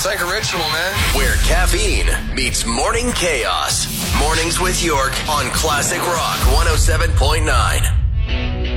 It's like a ritual, man. Where caffeine meets morning chaos. Mornings with York on Classic Rock 107.9.